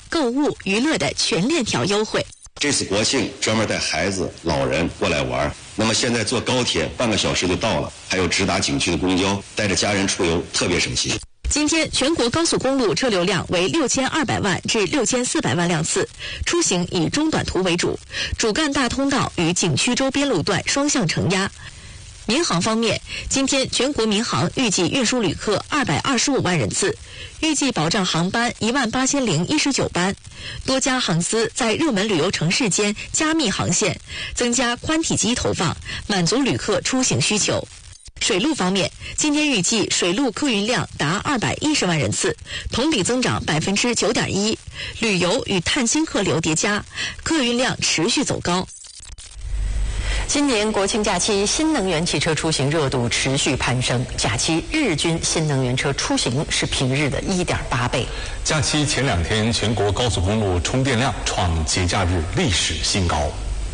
购物、娱乐的全链条优惠。 这次国庆专门带孩子、老人过来玩，那么现在坐高铁半个小时就到了，还有直达景区的公交，带着家人出游特别省心。 今天全国高速公路车流量为6200万至6400万辆次，出行以中短途为主，主干大通道与景区周边路段双向承压。民航方面，今天全国民航预计运输旅客225万人次，预计保障航班18019班。多家航司在热门旅游城市间加密航线，增加宽体机投放，满足旅客出行需求。水路方面，今天预计水路客运量达210万人次，同比增长9.1%。旅游与探亲客流叠加，客运量持续走高。 今年国庆假期，新能源汽车出行热度持续攀升，假期日均新能源车出行是平日的1.8倍。 假期前2天，全国高速公路充电量创节假日历史新高。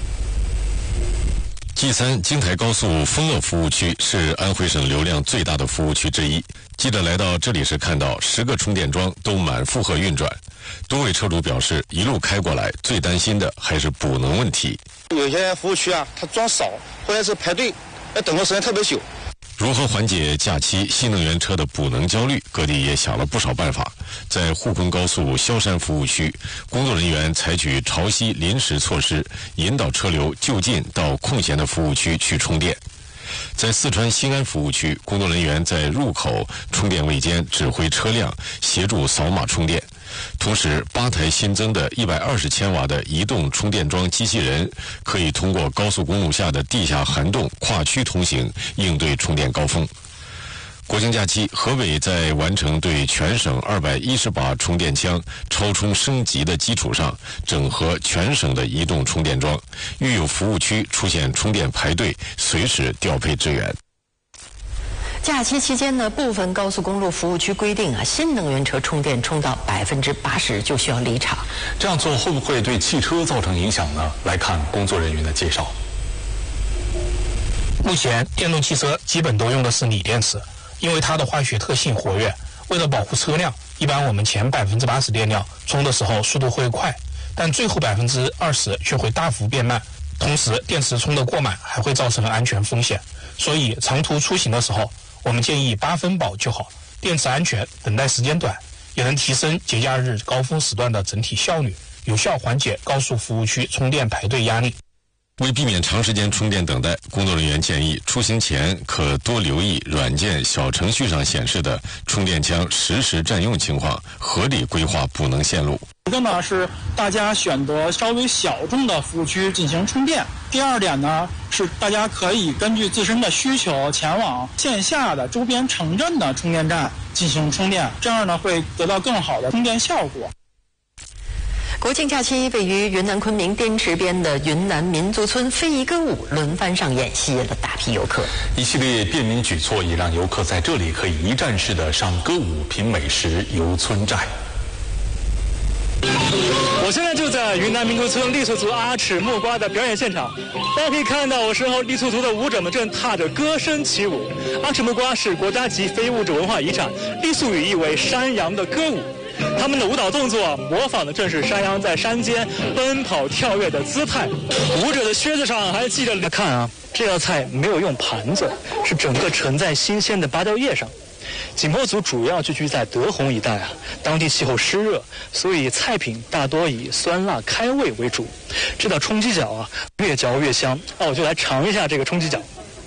G3京台高速丰乐服务区是安徽省流量最大的服务区之一。记者来到这里时看到10个充电桩都满负荷运转，多位车主表示，一路开过来最担心的还是补能问题。 有些服务区啊，它装少，或者是排队，要等的时间特别久。 如何缓解假期新能源车的补能焦虑？各地也想了不少办法。在沪昆高速萧山服务区，工作人员采取潮汐临时措施，引导车流就近到空闲的服务区去充电。在四川新安服务区，工作人员在入口充电位间指挥车辆协助扫码充电。同时，8台新增的120千瓦的移动充电桩机器人，可以通过高速公路下的地下涵洞跨区通行，应对充电高峰。国庆假期，河北在完成对全省210把充电枪超充升级的基础上，整合全省的移动充电桩，遇有服务区出现充电排队，随时调配支援。 假期期间呢，部分高速公路服务区规定啊，新能源车充电充到80%就需要离场。 这样做会不会对汽车造成影响呢？来看工作人员的介绍。 目前电动汽车基本都用的是锂电池，因为它的化学特性活跃。为了保护车辆，一般我们前80%电量充的时候速度会快，但最后20%却会大幅变慢。同时，电池充得过满还会造成安全风险。所以长途出行的时候，我们建议8分饱就好，电池安全，等待时间短，也能提升节假日高峰时段的整体效率，有效缓解高速服务区充电排队压力。 为避免长时间充电等待，工作人员建议出行前可多留意软件小程序上显示的充电枪实时占用情况，合理规划补能线路。 一个呢是大家选择稍微小众的服务区进行充电，第二点呢是大家可以根据自身的需求前往线下的周边城镇的充电站进行充电，这样呢会得到更好的充电效果。 国庆假期，位于云南昆明滇池边的云南民族村非遗歌舞轮番上演，吸引了大批游客。 一系列便民举措也让游客在这里可以一站式的上歌舞、品美食、游村寨。 我现在就在云南民族村傈僳族阿尺木瓜的表演现场，大家可以看到我身后傈僳族的舞者们正踏着歌声起舞。阿尺木瓜是国家级非物质文化遗产，傈僳语意为山羊的歌舞。他们的舞蹈动作模仿的正是山羊在山间奔跑跳跃的姿态，舞者的靴子上还系着。看啊，这道菜没有用盘子，是整个盛在新鲜的芭蕉叶上。景颇族主要聚居在德宏一带啊，当地气候湿热，所以菜品大多以酸辣开胃为主。这道冲鸡脚啊，越嚼越香。那我就来尝一下这个冲鸡脚。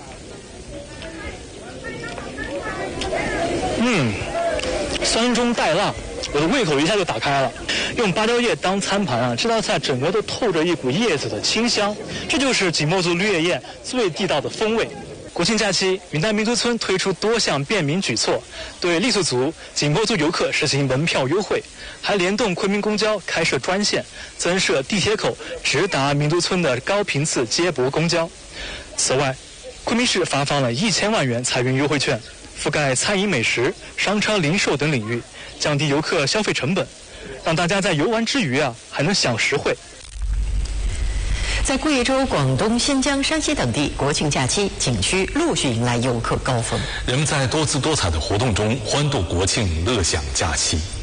酸中带辣。我的胃口一下就打开了。用芭蕉叶当餐盘啊，这道菜整个都透着一股叶子的清香，这就是景颇族绿叶宴最地道的风味。国庆假期，云南民族村推出多项便民举措，对傈僳族、景颇族游客实行门票优惠，还联动昆明公交开设专线，增设地铁口直达民族村的高频次接驳公交。此外，昆明市发放了1000万元财运优惠券，覆盖餐饮美食、商超零售等领域，降低游客消费成本，让大家在游玩之余啊还能享实惠。 在贵州、广东、新疆、山西等地，国庆假期景区陆续迎来游客高峰。 人们在多姿多彩的活动中欢度国庆，乐享假期。